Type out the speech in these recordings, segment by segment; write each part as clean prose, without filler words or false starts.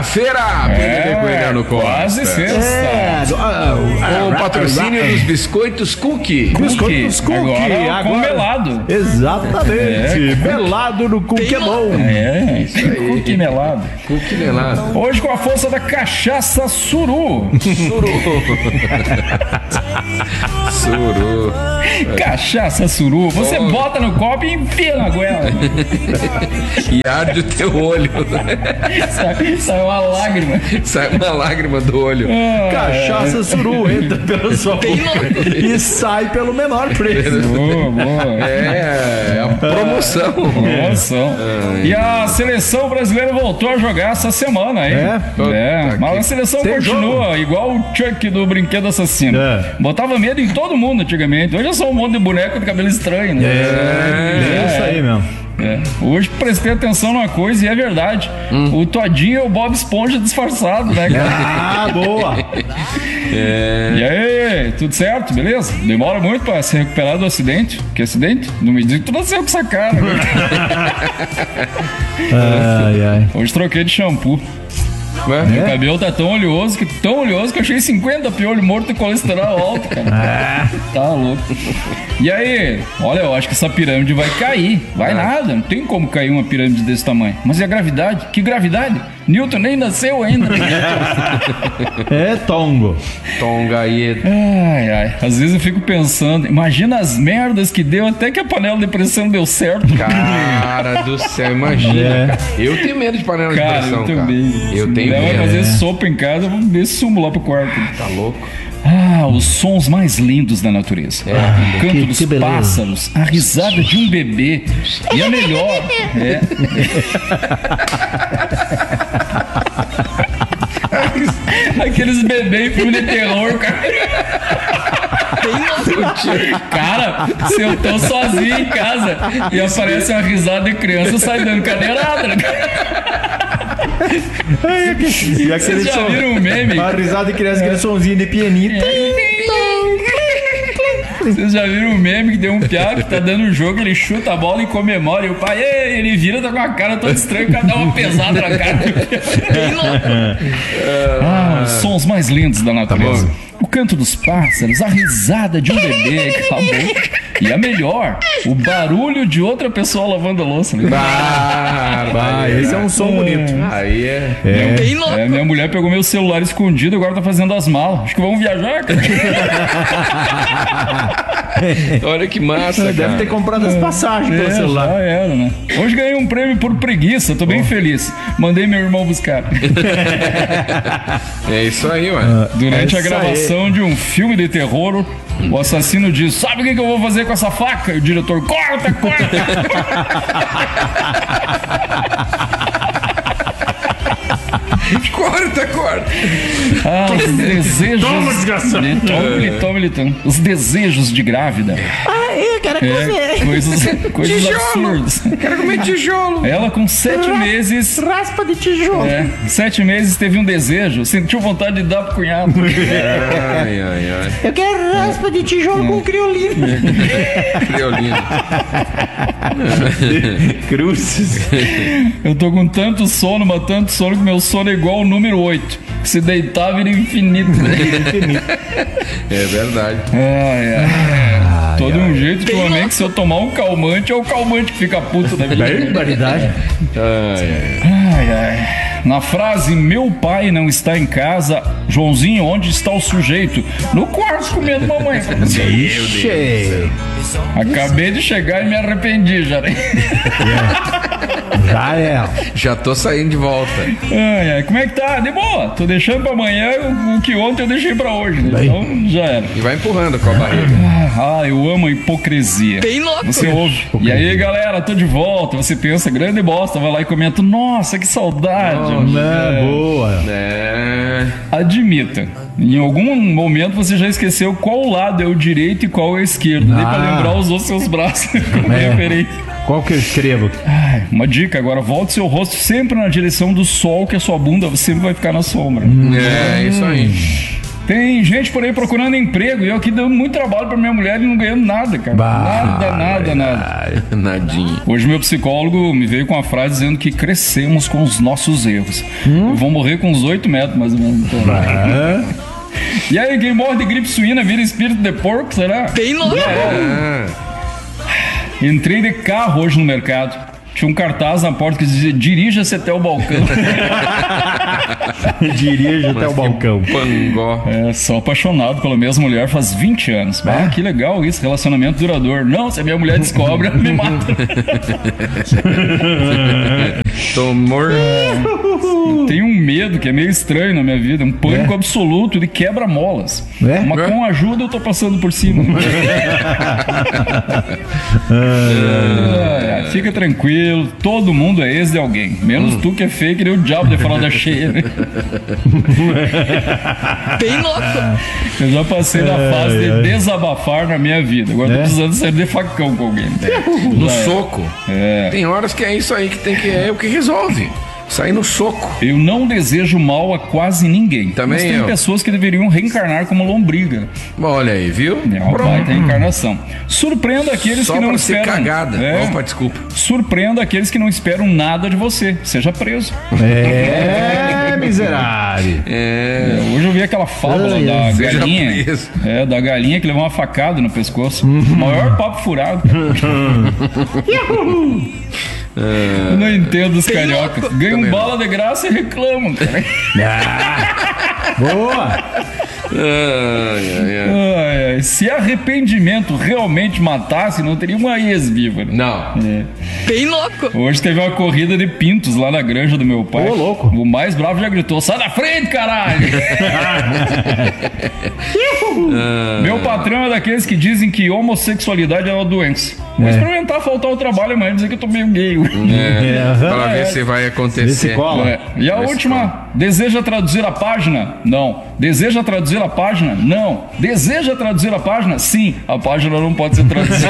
Quinta-feira, PDD Coelhano Costa. Quase sexta. O patrocínio dos biscoitos Cookie. Biscoitos Cookie. Agora com melado. Exatamente. Melado no Cookie é bom. Isso aí. Cookie melado. Cookie melado. Hoje com a força da cachaça Suru. Suru. Cachaça Suru. Você bota no copo e enfia na goela. E arde o teu olho. Sai uma lágrima. Sai uma lágrima do olho. Cachaça Suru entra pela sua boca e sai pelo menor preço. Boa. É a promoção. E a seleção brasileira voltou a jogar essa semana, hein? Mas a seleção continua igual o Chuck do Brinquedo Assassino. Botava medo em todo mundo antigamente. Hoje é só um monte de boneco de cabelo estranho, né? É isso aí mesmo. Hoje prestei atenção numa coisa e é verdade. O Todinho é o Bob Esponja disfarçado, né, cara? Boa! E aí, tudo certo? Beleza? Demora muito pra se recuperar do acidente? Que acidente? Não me diga que tu nasceu com essa cara. Hoje troquei de shampoo. Meu cabelo tá tão oleoso que eu achei 50 piolho morto e colesterol alto, cara. Tá louco. E aí, olha, eu acho que essa pirâmide vai cair. Vai nada, não tem como cair uma pirâmide desse tamanho. Mas e a gravidade? Que gravidade? Newton nem nasceu ainda. Tongo. Tongaído. Ai. Às vezes eu fico pensando, imagina as merdas que deu até que a panela de pressão deu certo. Cara do céu, imagina. Cara. Eu tenho medo de panela de pressão, eu também. Eu tenho medo. Vai fazer sopa em casa, eu vou ver sumo lá pro quarto. Tá louco? Os sons mais lindos da natureza. O canto dos pássaros, a risada de um bebê. E a melhor. Aqueles bebês em filme de terror, cara. Cara, se eu tô sozinho em casa e aparece uma risada de criança, eu saio dando cadeirada, né? Vocês já viram um meme? A risada de criança, aquele sonzinho de pianinho. Vocês já viram um meme que tem um piá que tá dando um jogo, ele chuta a bola e comemora, e o pai, ele vira, tá com a cara toda estranha, cada uma pesada na cara. Os sons mais lindos da natureza. O canto dos pássaros, a risada de um bebê, acabou. E a melhor, o barulho de outra pessoa lavando a louça. Esse é um som bonito. Aí é. Minha mulher pegou meu celular escondido e agora tá fazendo as malas. Acho que vamos viajar, cara. Olha que massa, cara. Deve ter comprado as passagens pelo celular. Já era, né? Hoje ganhei um prêmio por preguiça, tô bem feliz. Mandei meu irmão buscar. É isso aí, mano. Durante a gravação de um filme de terror, o assassino diz: sabe o que eu vou fazer com essa faca? E o diretor: corta! Corta. Os desejos. Toma, desgraçado. Toma. Os desejos de grávida. Eu quero comer. Coisas absurdas. Quero comer tijolo. Ela com 7 meses. Raspa de tijolo. 7 meses teve um desejo, sentiu vontade de dar pro cunhado. Ai. Eu quero raspa de tijolo com criolina. Criolina. Cruzes. Eu tô com tanto sono, mas tanto sono que meu sono é igual ao número 8. Que se deitar vira infinito. É verdade. Todo um jeito, ultimamente, que se eu tomar um calmante, é o calmante que fica puto da vida. Barbaridade. Na frase, meu pai não está em casa, Joãozinho, onde está o sujeito? No quarto comendo mamãe. Ixi. Acabei de chegar e me arrependi já. Já é. Já tô saindo de volta. Como é que tá? De boa. Tô deixando pra amanhã o que ontem eu deixei pra hoje. Né? Então já era. E vai empurrando com a barriga. Eu amo a hipocrisia. Bem louco. Você ouve. E aí, galera, tô de volta. Você pensa, grande bosta, vai lá e comenta: nossa, que saudade. Boa. Admita, em algum momento você já esqueceu qual lado é o direito e qual é o esquerdo. Nem pra lembrar, usou seus braços como referência. Qual que eu escrevo? Uma dica agora: volte seu rosto sempre na direção do sol, que a sua bunda sempre vai ficar na sombra. Isso aí. Tem gente por aí procurando emprego e eu aqui dando muito trabalho pra minha mulher e não ganhando nada, cara. Nada. Nadinha. Hoje meu psicólogo me veio com a frase dizendo que crescemos com os nossos erros. Eu vou morrer com uns 8 metros, mais ou menos. Então. E aí, quem morre de gripe suína vira espírito de porco, será? Bem louco. Entrei de carro hoje no mercado. Tinha um cartaz na porta que dizia: dirija-se até o balcão. Dirija até o balcão. Pangó. Sou apaixonado pela mesma mulher faz 20 anos. Que legal isso, relacionamento duradouro. Não, se a minha mulher descobre, ela me mata. Tomor. Tenho um medo que é meio estranho na minha vida, um pânico absoluto de quebra-molas. Mas com ajuda eu tô passando por cima. Fica tranquilo. Todo mundo é ex de alguém. Menos tu que é fake, nem o diabo de fralda cheia, né? Bem louco. Eu já passei da fase de desabafar na minha vida. Agora tô precisando sair de facão com alguém. No soco. Tem horas que é isso aí que é o que resolve. Sair no soco. Eu não desejo mal a quase ninguém. Também mas tem pessoas que deveriam reencarnar como lombriga. Olha aí, viu? É uma baita reencarnação. Surpreenda aqueles que não esperam. Ser cagada. Opa, desculpa. Surpreenda aqueles que não esperam nada de você. Seja preso. Miserável. Hoje eu vi aquela fábula da galinha. Da galinha que levou uma facada no pescoço. Maior papo furado. Eu não entendo os cariocas. Ganham bala de graça e reclamam, cara. Boa! Se arrependimento realmente matasse, não teria uma ex viva. Né? Não. Bem louco. Hoje teve uma corrida de pintos lá na granja do meu pai. Louco. O mais bravo já gritou: sai da frente, caralho! Meu patrão é daqueles que dizem que homossexualidade é uma doença. Vou experimentar faltar o trabalho amanhã, dizer que eu tô meio gay. Para ver se vai acontecer. E a última: deseja traduzir a página? Não. Deseja traduzir a página? Não. Deseja traduzir a página? Sim. A página não pode ser traduzida.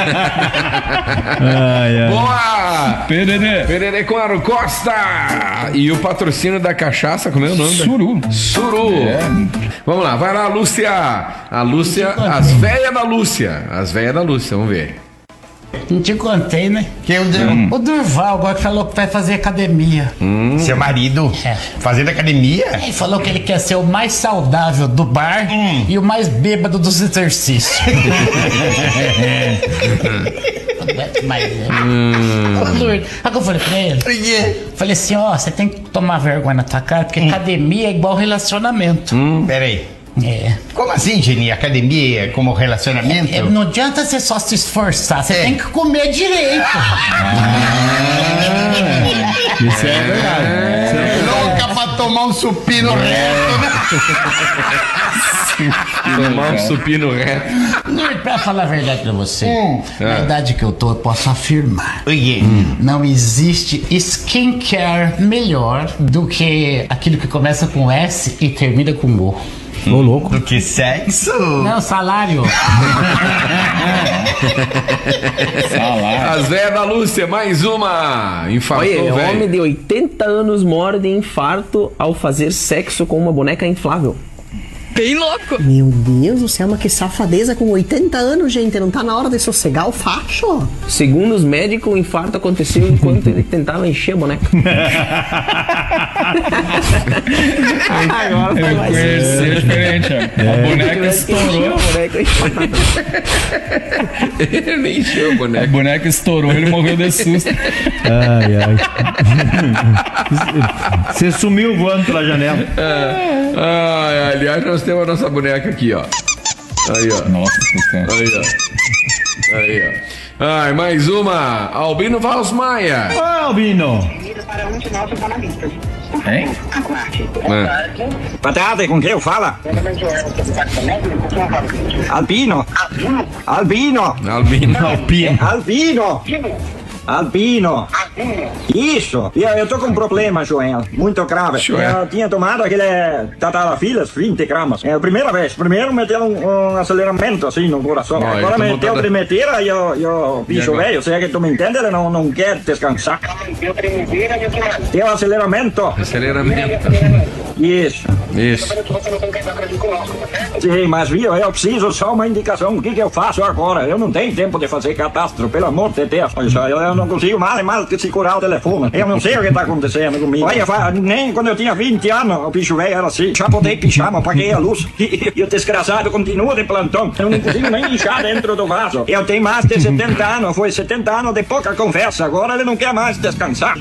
Boa! Pererê. Pererê Claro Costa! E o patrocínio da cachaça, como é o nome? Suru. Vamos lá, vai lá, Lúcia. A Lúcia, as velhas da Lúcia. Vamos ver. Não te contei, né? O Durval agora falou que vai fazer academia. Seu marido fazendo academia? Ele falou que ele quer ser o mais saudável do bar e o mais bêbado dos exercícios. Agora eu falei pra ele. Falei assim, você tem que tomar vergonha na tua cara, porque academia é igual relacionamento. Peraí. Como assim, Geni? Academia é como relacionamento? Não adianta você só se esforçar, você tem que comer direito. Isso é verdade. Louca pra tomar um supino reto, né? Tomar um supino reto. Pra falar a verdade pra você, na idade que eu tô, eu posso afirmar. Não existe skincare melhor do que aquilo que começa com S e termina com O. Ô, louco. Do que sexo? Não, salário. As velhas da Lúcia, mais uma. Infartou, velho. Homem de 80 anos morre de infarto ao fazer sexo com uma boneca inflável. Bem louco. Meu Deus do céu, mas que safadeza com 80 anos, gente. Não tá na hora de sossegar o facho? Segundo os médicos, o infarto aconteceu enquanto ele tentava encher a boneca. Agora foi mais diferente, ó. A boneca estourou. Ele nem encheu a boneca. A boneca estourou, ele morreu de susto. Você sumiu voando pela janela. Aliás, nós temos a nossa boneca aqui, ó. Aí, ó. Nossa senhora. Aí, ó. Ai, mais uma. Albino Valsmaia. Albino. Hein? Boa tarde, com quem eu falo? Albino. Isso. Eu tô com um problema, Joel. Muito grave. Eu tinha tomado aquele Tatarafilas 20 gramas. É a primeira vez. Primeiro meteu um aceleramento assim no coração. Agora meteu tremedeira e o bicho velho. Você que tu me entende? Ele não quer descansar. Deu aceleramento. Isso. Sim, mas viu, eu preciso só uma indicação. O que eu faço agora? Eu não tenho tempo de fazer catastro, pelo amor de Deus. Eu não consigo mais que segurar o telefone. Eu não sei o que está acontecendo comigo. Olha, nem quando eu tinha 20 anos, o bicho velho era assim. Já botei pijama, apaguei a luz. E o desgraçado continua de plantão. Eu não consigo nem lixar dentro do vaso. Eu tenho mais de 70 anos. Foi 70 anos de pouca conversa. Agora ele não quer mais descansar.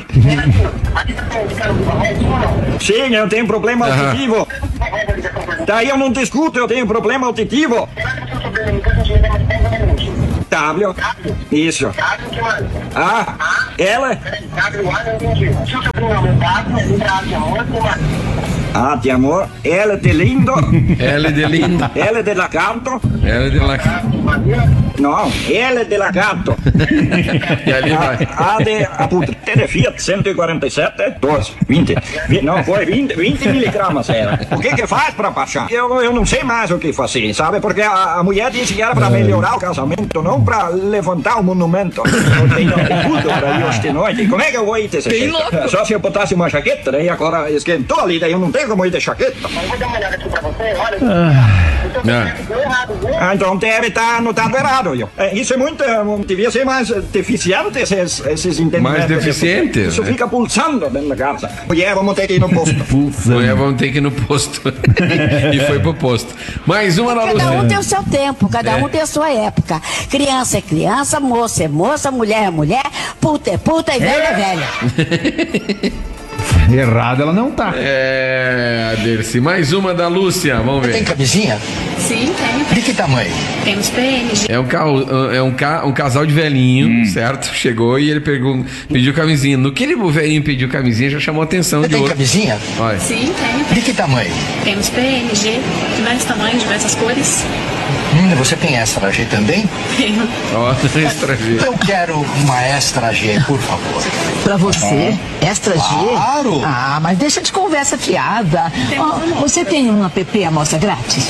Sim, eu tenho problema auditivo. Daí eu não discuto, eu tenho problema auditivo. W. Isso. Ah, ela? Ah, de amor. L de lindo. L de lindo. L de lagarto. L de lagarto. Não, L de lagarto. E ali vai. A de... puta, T de Fiat 147, 12, 20. Não, foi 20 miligramas era. O que faz pra baixar? Eu não sei mais o que fazer, sabe? Porque a mulher disse que era pra melhorar o casamento, não pra levantar o monumento. Eu tenho tudo pra ir hoje de noite. Como é que eu vou ir desse Bem jeito? louco. Só se eu botasse uma jaqueta, daí agora esquentou ali, daí eu não tenho como ir de jaqueta. Ah, então deve estar anotado errado. Isso é muito... devia ser mais deficiente esses entendimentos. Mais deficiente? Isso fica pulsando dentro da casa. Mulher, vamos ter que ir no posto. Mulher, vamos ter que ir no posto. E foi pro posto. Mais uma na Lúcia. Cada um tem o seu tempo, cada um tem a sua época. Criança é criança, moça é moça, mulher é mulher, puta é puta e velha é velha. Errado ela não tá. Dercy. Mais uma da Lúcia. Vamos ver. Tem camisinha? Sim, tem. De que tamanho? Temos PNG. Um casal de velhinho, certo? Chegou e ele pediu camisinha. No que o velhinho pediu camisinha, já chamou a atenção de Tem outro. camisinha? Olha. Sim, tem. De que tamanho? Temos PNG, diversos tamanhos, diversas cores. Você tem extra G também? Tenho. Ó, extra G. Eu quero uma extra G, por favor. Pra você, extra G? Claro! Ah, mas deixa de conversa fiada. Você tem um app amostra grátis?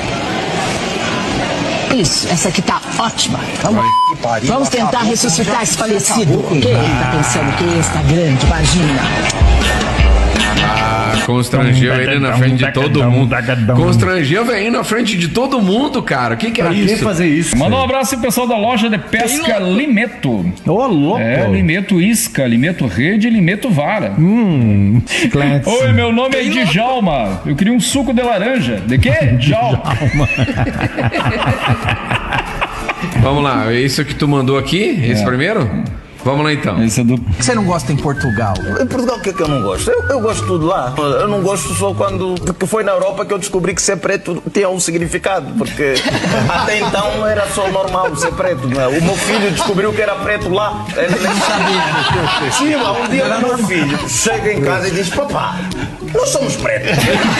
Isso, essa aqui tá ótima. Vamos tentar ressuscitar esse falecido. Quem tá pensando que esse tá grande, imagina? Constrangeu ele na frente de todo mundo. Constrangeu velhinho na frente de todo mundo, cara. O que é isso? fazer isso? Manda um abraço pro pessoal da loja de pesca Limeto. Ô, louco. Limeto isca, Limeto rede, Limeto vara. Oi, meu nome é Djalma. Eu queria um suco de laranja. De quê? Djalma. Vamos lá, é isso que tu mandou aqui? Esse primeiro? Vamos lá então. Esse é do... Por que você não gosta em Portugal? Em Portugal o que é que eu não gosto? Eu gosto de tudo lá. Eu não gosto só porque foi na Europa que eu descobri que ser preto tinha um significado. Porque até então era só normal ser preto, não é? O meu filho descobriu que era preto lá. Ele nem sabia. Sim, mas um dia o meu filho chega em casa e diz: papá, nós somos pretos.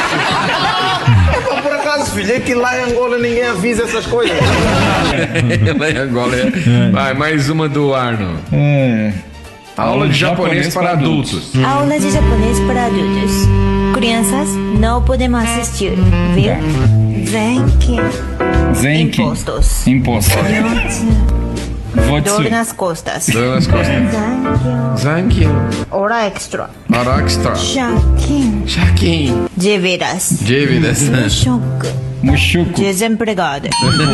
Por acaso, filho, é que lá em Angola ninguém avisa essas coisas. Lá em Angola Vai, mais uma do Arno. Aula de japonês para adultos. Aula de japonês para adultos. Crianças, não podemos assistir. Viu? Zenki. Impostos. Dor nas costas. Dor nas costas. Zankyo. Hora extra. Hora extra. Shakin. Dívidas. Mushuku. Desempregado.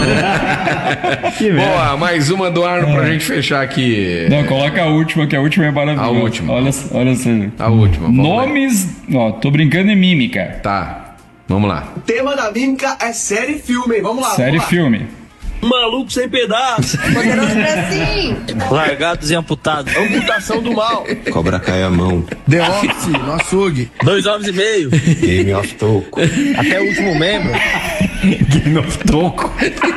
Boa, mais uma do Arno pra gente fechar aqui. Não, coloca a última, que a última é maravilhosa. A última. Olha só. A última. Nomes. Ó, tô brincando em mímica. Tá. Vamos lá. O tema da mímica é série e filme. Vamos lá. Série e filme. Maluco sem pedaço. Poderoso Brasil. Largados e amputados. Amputação do mal. Cobra cai a mão. The Office, no açougue. 2 horas e meio. Game of Toco. Até o último membro. Game of Toco.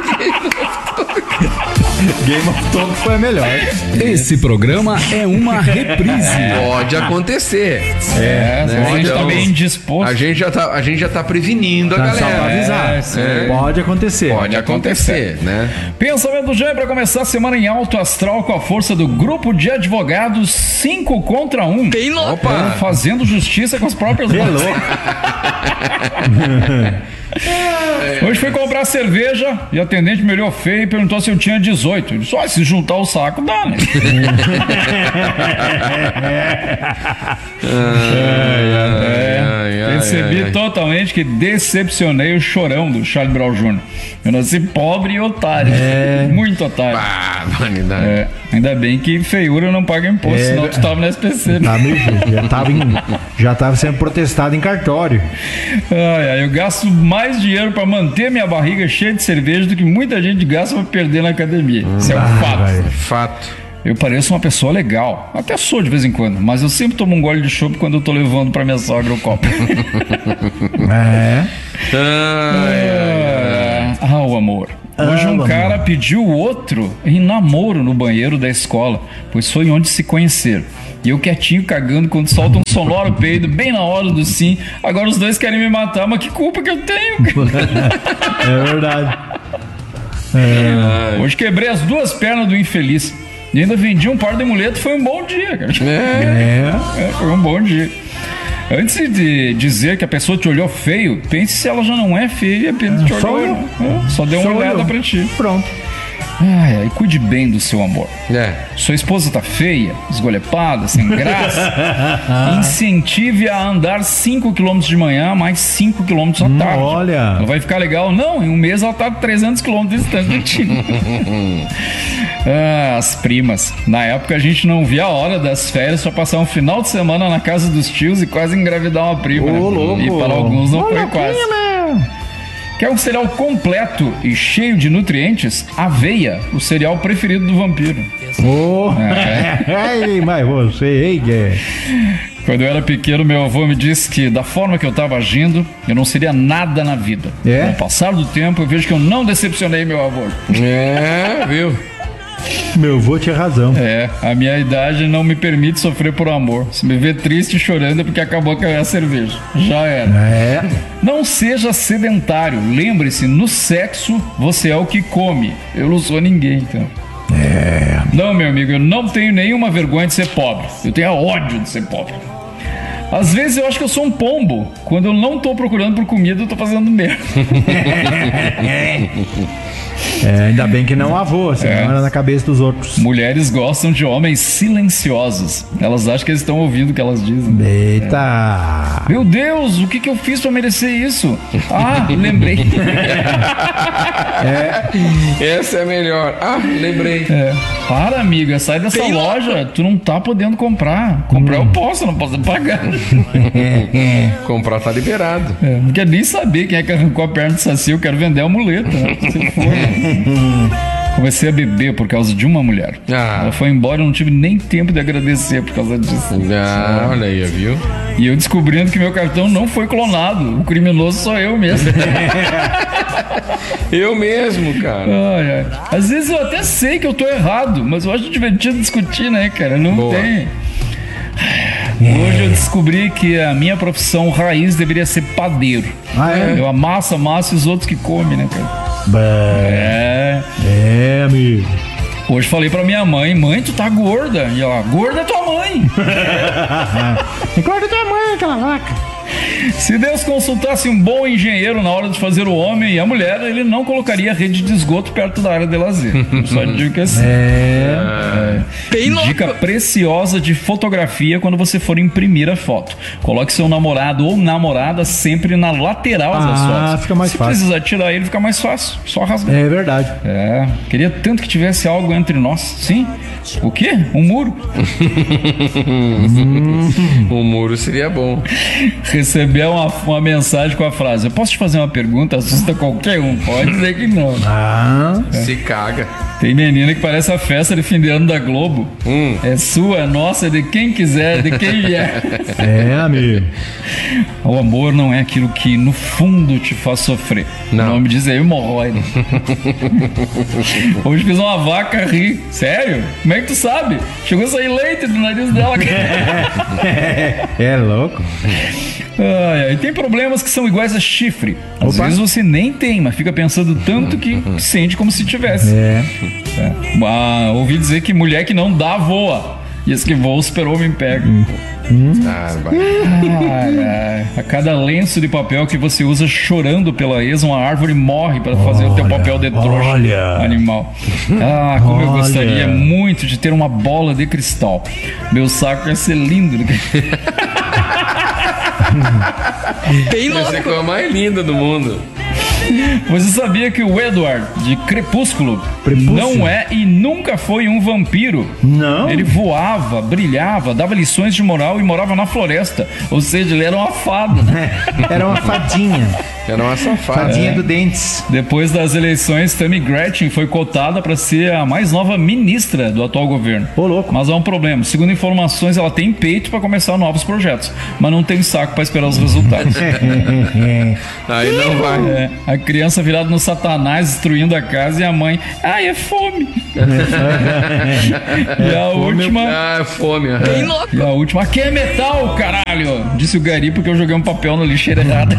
Game of Toco foi a melhor. Esse programa é uma reprise. Pode acontecer. Né? A gente tá bem disposto. A gente já tá prevenindo a galera. Só pra avisar. Pode acontecer. Pode acontecer, né? Pensamento já é pra começar a semana em alto astral com a força do grupo de advogados 5 contra 1. Bem louco. Fazendo justiça com as próprias mãos. Hoje fui comprar cerveja e a atendente me olhou feio e perguntou se eu tinha 18. Eu disse, se juntar o saco dá, né? Percebi totalmente que decepcionei o Chorão do Charlie Brown Jr. Eu nasci pobre e otário. Muito otário. Ainda bem que feiura não paga imposto, senão tu tava no SPC. Tá, já tava sendo protestado em cartório. Eu gasto mais dinheiro pra manter minha barriga cheia de cerveja do que muita gente gasta pra perder na academia. Isso é um fato. Fato. Eu pareço uma pessoa legal. Até sou de vez em quando, mas eu sempre tomo um gole de chopp quando eu tô levando pra minha sogra o copo. O amor. Hoje um cara pediu o outro em namoro no banheiro da escola, pois foi onde se conheceram. E eu quietinho cagando quando solta um sonoro peido bem na hora do sim. Agora os dois querem me matar, mas que culpa que eu tenho? É verdade. Hoje quebrei as duas pernas do infeliz e ainda vendi um par de muletas. Foi um bom dia, cara. Foi um bom dia. Antes de dizer que a pessoa te olhou feio, pense se ela já não é feia e apenas te olhou. Só deu uma olhada pra ti. Pronto. E cuide bem do seu amor. Sua esposa tá feia, esgolepada, sem graça. Incentive a andar 5 km de manhã, mais 5 km à tarde. Olha. Não vai ficar legal? Não, em um mês ela tá 300 km de distância de ti. As primas. Na época a gente não via a hora das férias pra passar um final de semana na casa dos tios e quase engravidar uma prima. Louco. E para alguns não foi quase. Quer um cereal completo e cheio de nutrientes? Aveia, o cereal preferido do vampiro. Mas você, Quando eu era pequeno, meu avô me disse que da forma que eu estava agindo, eu não seria nada na vida. Com o passar do tempo, eu vejo que eu não decepcionei meu avô. Viu? Meu avô tinha razão. A minha idade não me permite sofrer por amor. Se me ver triste e chorando é porque acabou a cerveja. Já era. Não seja sedentário. Lembre-se, no sexo você é o que come. Eu não sou ninguém, então. Não, meu amigo, eu não tenho nenhuma vergonha de ser pobre. Eu tenho ódio de ser pobre. Às vezes eu acho que eu sou um pombo. Quando eu não tô procurando por comida, eu tô fazendo merda. Ainda bem que não avô, senão era na cabeça dos outros. Mulheres gostam de homens silenciosos. Elas acham que eles estão ouvindo o que elas dizem. Eita! Meu Deus, o que eu fiz pra merecer isso? Lembrei. Essa é a melhor. Lembrei. Para, amiga, sai dessa loja. Tu não tá podendo comprar. Comprar eu posso, não posso pagar. Comprar tá liberado. Não quero nem saber quem é que arrancou a perna do Saci. Eu quero vender a muleta, né? Se for. Comecei a beber por causa de uma mulher. Ela foi embora e eu não tive nem tempo de agradecer por causa disso. Olha aí, viu? E eu descobrindo que meu cartão não foi clonado. O criminoso sou eu mesmo. Eu mesmo, cara. Às vezes eu até sei que eu tô errado, mas eu acho divertido discutir, né, cara? Não tem. Hoje eu descobri que a minha profissão raiz deveria ser padeiro. Eu amasso e os outros que comem, né, cara? Amigo. Hoje falei pra minha mãe, tu tá gorda. E ela, gorda é tua mãe. Gorda é tua mãe, aquela vaca. Se Deus consultasse um bom engenheiro na hora de fazer o homem e a mulher, ele não colocaria rede de esgoto perto da área de lazer. Só digo que assim. Dica preciosa de fotografia quando você for imprimir a foto. Coloque seu namorado ou namorada sempre na lateral das fotos. Fica mais fácil. Se precisar tirar ele, fica mais fácil. Só rasgar. É verdade. Queria tanto que tivesse algo entre nós. Sim? O quê? Um muro? Um muro seria bom. Receber uma mensagem com a frase: eu posso te fazer uma pergunta? Assusta qualquer um. Pode dizer que não. Se caga. Tem menina que parece a festa de fim de ano da Globo. É sua, é nossa, é de quem quiser, de quem vier. Amigo. O amor não é aquilo que no fundo te faz sofrer. Não. O nome diz aí, hemorroida. Hoje fiz uma vaca rir. Sério? Como é que tu sabe? Chegou a sair leite do nariz dela. É louco. E tem problemas que são iguais a chifre. Às vezes você nem tem, mas fica pensando tanto que sente como se tivesse. Ouvi dizer que mulher que não dá voa. E esse que voa, o super-homem pega. A cada lenço de papel que você usa chorando pela ex, uma árvore morre para fazer o teu papel de trouxa animal. Como eu gostaria muito de ter uma bola de cristal. Meu saco ia ser lindo. Bem louco. Essa é a coisa mais linda do mundo. Você sabia que o Edward, de Crepúsculo, não é e nunca foi um vampiro? Não. Ele voava, brilhava, dava lições de moral e morava na floresta. Ou seja, ele era uma fada. Era uma fadinha. Era uma safada. Fadinha do Dentes. Depois das eleições, Tammy Gretchen foi cotada para ser a mais nova ministra do atual governo. Ô, louco. Mas há um problema. Segundo informações, ela tem peito para começar novos projetos, mas não tem saco para esperar os resultados. Aí não vai. A criança virada no Satanás, destruindo a casa, e a mãe, é fome. E a última... é fome. Bem louco. E a última, aqui é metal, caralho! Disse o Gari porque eu joguei um papel na lixeira errada.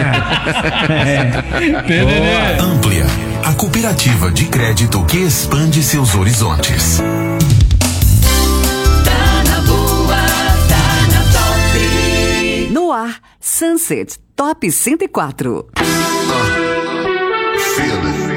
Amplia, a cooperativa de crédito que expande seus horizontes. Tá na boa, tá na top. No ar, Sunset Top 104. Feel it.